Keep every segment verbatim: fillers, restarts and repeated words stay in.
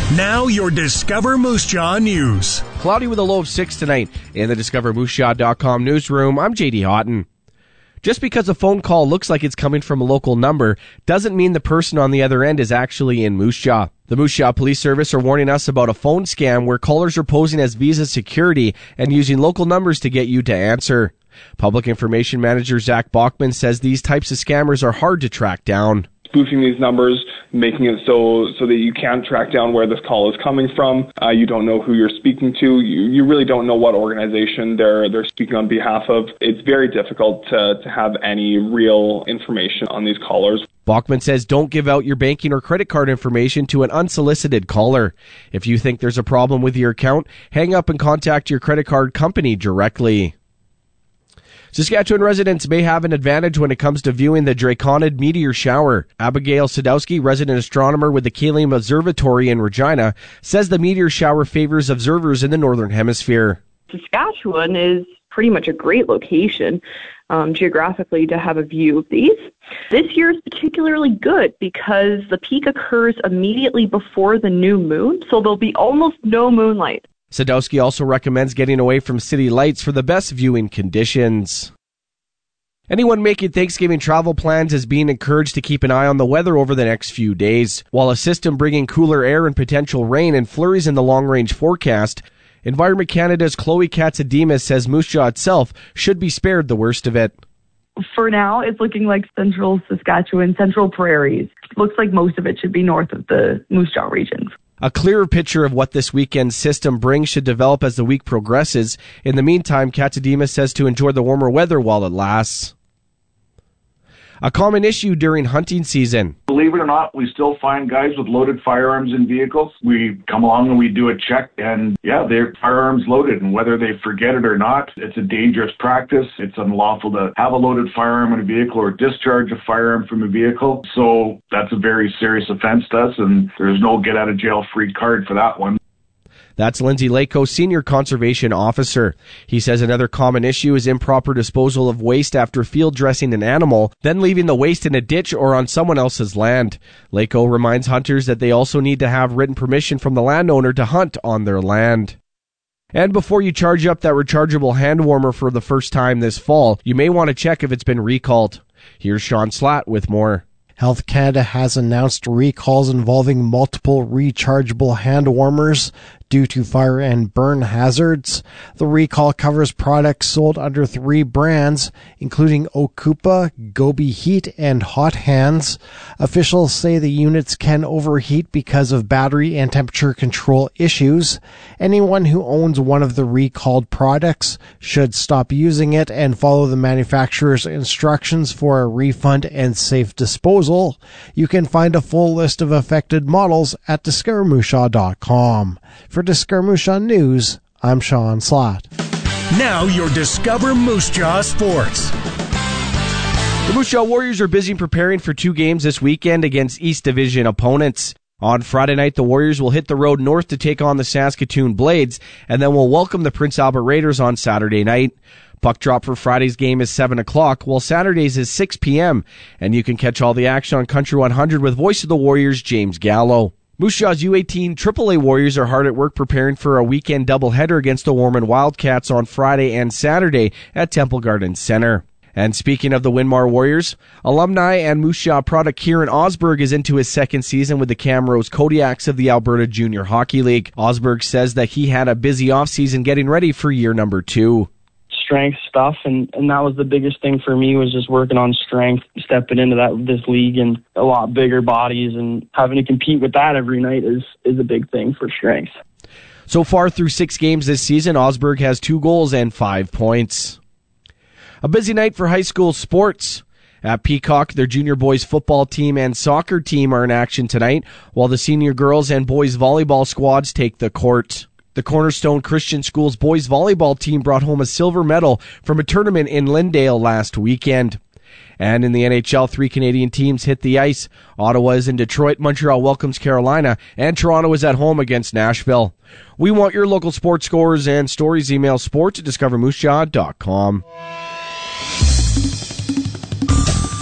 Now your Discover Moose Jaw News. Cloudy with a low of six tonight in the Discover Moose Jaw dot com newsroom. I'm J D Houghton. Just because a phone call looks like it's coming from a local number doesn't mean the person on the other end is actually in Moose Jaw. The Moose Jaw Police Service are warning us about a phone scam where callers are posing as Visa security and using local numbers to get you to answer. Public Information Manager Zach Bachman says these types of scammers are hard to track down. Spoofing these numbers, making it so so that you can't track down where this call is coming from. Uh, you don't know who you're speaking to. You, you really don't know what organization they're they're speaking on behalf of. It's very difficult to, to have any real information on these callers. Bachman says don't give out your banking or credit card information to an unsolicited caller. If you think there's a problem with your account, hang up and contact your credit card company directly. Saskatchewan residents may have an advantage when it comes to viewing the Draconid meteor shower. Abigail Sadowski, resident astronomer with the Kalium Observatory in Regina, says the meteor shower favors observers in the Northern Hemisphere. Saskatchewan is pretty much a great location um, geographically to have a view of these. This year is particularly good because the peak occurs immediately before the new moon, so there'll be almost no moonlight. Sadowski also recommends getting away from city lights for the best viewing conditions. Anyone making Thanksgiving travel plans is being encouraged to keep an eye on the weather over the next few days. While a system bringing cooler air and potential rain and flurries in the long-range forecast, Environment Canada's Chloe Katsademas says Moose Jaw itself should be spared the worst of it. For now, it's looking like central Saskatchewan, central prairies. Looks like most of it should be north of the Moose Jaw regions. A clearer picture of what this weekend's system brings should develop as the week progresses. In the meantime, Katsademas says to enjoy the warmer weather while it lasts. A common issue during hunting season. Believe it or not, we still find guys with loaded firearms in vehicles. We come along and we do a check, and yeah, their firearms loaded, and whether they forget it or not, it's a dangerous practice. It's unlawful to have a loaded firearm in a vehicle or discharge a firearm from a vehicle. So that's a very serious offense to us, and there's no get-out-of-jail-free card for that one. That's Lindsay Lako, Senior Conservation Officer. He says another common issue is improper disposal of waste after field dressing an animal, then leaving the waste in a ditch or on someone else's land. Lako reminds hunters that they also need to have written permission from the landowner to hunt on their land. And before you charge up that rechargeable hand warmer for the first time this fall, you may want to check if it's been recalled. Here's Sean Slatt with more. Health Canada has announced recalls involving multiple rechargeable hand warmers due to fire and burn hazards. The recall covers products sold under three brands, including Okupa, Gobi Heat, and Hot Hands. Officials say the units can overheat because of battery and temperature control issues. Anyone who owns one of the recalled products should stop using it and follow the manufacturer's instructions for a refund and safe disposal. You can find a full list of affected models at discover moose jaw dot com. For Discover Moose Jaw News, I'm Sean Slatt. Now your Discover Moose Jaw Sports. The Moose Jaw Warriors are busy preparing for two games this weekend against East Division opponents. On Friday night, the Warriors will hit the road north to take on the Saskatoon Blades, and then will welcome the Prince Albert Raiders on Saturday night. Puck drop for Friday's game is seven o'clock, while Saturday's is six p.m., and you can catch all the action on Country one hundred with Voice of the Warriors, James Gallo. Moose Jaw's U eighteen triple A Warriors are hard at work preparing for a weekend doubleheader against the Warman Wildcats on Friday and Saturday at Temple Gardens Center. And speaking of the Winmar Warriors, alumni and Moose Jaw product Kieran Osberg is into his second season with the Camrose Kodiaks of the Alberta Junior Hockey League. Osberg says that he had a busy offseason getting ready for year number two. Strength stuff, and, and that was the biggest thing for me, was just working on strength, stepping into that this league and a lot bigger bodies, and having to compete with that every night is, is a big thing for strength. So far through six games this season, Osberg has two goals and five points. A busy night for high school sports. At Peacock, their junior boys football team and soccer team are in action tonight, while the senior girls and boys volleyball squads take the court. The Cornerstone Christian Schools boys volleyball team brought home a silver medal from a tournament in Lindale last weekend. And in the N H L, three Canadian teams hit the ice. Ottawa is in Detroit, Montreal welcomes Carolina, and Toronto is at home against Nashville. We want your local sports scores and stories. Email sports at discover moose jaw dot com.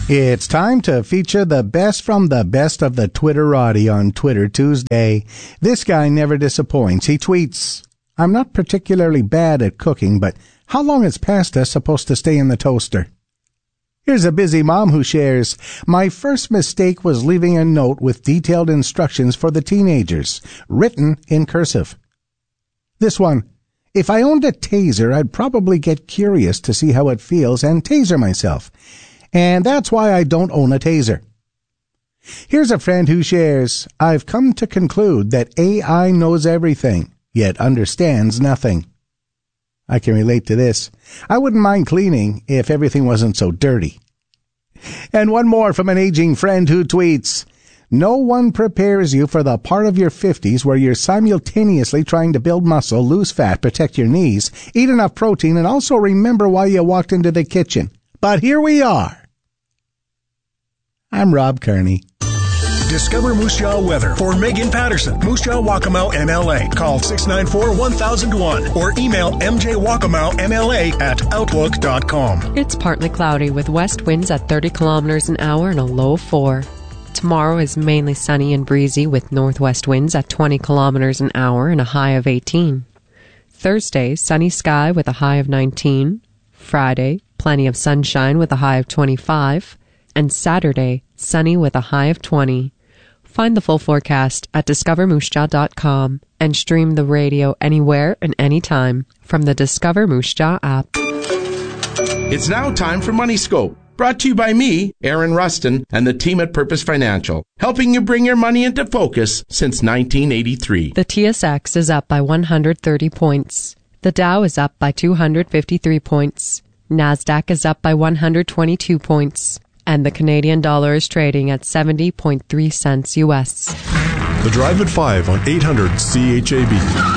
It's time to feature the best from the best of the Twitterati on Twitter Tuesday. This guy never disappoints. He tweets, I'm not particularly bad at cooking, but how long is pasta supposed to stay in the toaster? Here's a busy mom who shares, my first mistake was leaving a note with detailed instructions for the teenagers, written in cursive. This one, if I owned a taser, I'd probably get curious to see how it feels and taser myself. And that's why I don't own a taser. Here's a friend who shares, I've come to conclude that A I knows everything, yet understands nothing. I can relate to this. I wouldn't mind cleaning if everything wasn't so dirty. And one more from an aging friend who tweets, no one prepares you for the part of your fifties where you're simultaneously trying to build muscle, lose fat, protect your knees, eat enough protein, and also remember why you walked into the kitchen. But here we are. I'm Rob Kearney. Discover Moose Jaw weather for Megan Patterson, Moose Jaw Waccamaw M L A. Call six nine four, one thousand one or email m j waccamaw m l a at outlook dot com. It's partly cloudy with west winds at thirty kilometers an hour and a low of four. Tomorrow is mainly sunny and breezy with northwest winds at twenty kilometers an hour and a high of eighteen. Thursday, sunny sky with a high of nineteen. Friday, plenty of sunshine with a high of twenty-five. And Saturday, sunny with a high of twenty. Find the full forecast at discover moose jaw dot com and stream the radio anywhere and anytime from the Discover Moose Jaw app. It's now time for Money Scope, brought to you by me, Aaron Rustin, and the team at Purpose Financial, helping you bring your money into focus since nineteen eighty-three. The T S X is up by one hundred thirty points. The Dow is up by two hundred fifty-three points. NASDAQ is up by one hundred twenty-two points. And the Canadian dollar is trading at seventy point three cents U S. The Drive at five on eight hundred C H A B.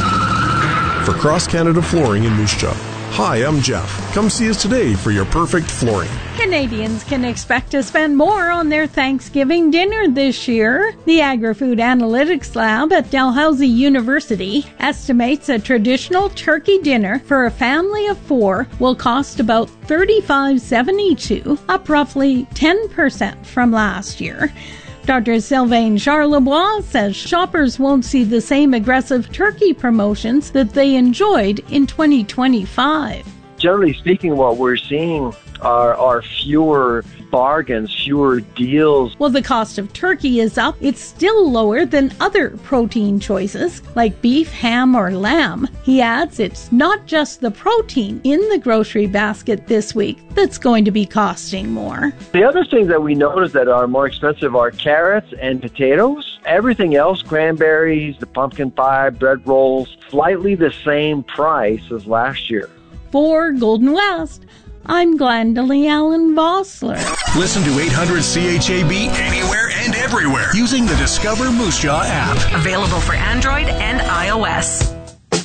For Cross Canada Flooring in Moose Jaw. Hi, I'm Jeff. Come see us today for your perfect flooring. Canadians can expect to spend more on their Thanksgiving dinner this year. The Agri-Food Analytics Lab at Dalhousie University estimates a traditional turkey dinner for a family of four will cost about thirty-five dollars and seventy-two cents, up roughly ten percent from last year. Doctor Sylvain Charlebois says shoppers won't see the same aggressive turkey promotions that they enjoyed in twenty twenty-five. Generally speaking, what we're seeing are, are fewer bargains, fewer deals. While the cost of turkey is up, it's still lower than other protein choices like beef, ham, or lamb. He adds it's not just the protein in the grocery basket this week that's going to be costing more. The other things that we notice that are more expensive are carrots and potatoes. Everything else, cranberries, the pumpkin pie, bread rolls, slightly the same price as last year. For Golden West, I'm Glendalee Allen Vossler. Listen to eight hundred C H A B anywhere and everywhere using the Discover Moose Jaw app. Available for Android and iOS.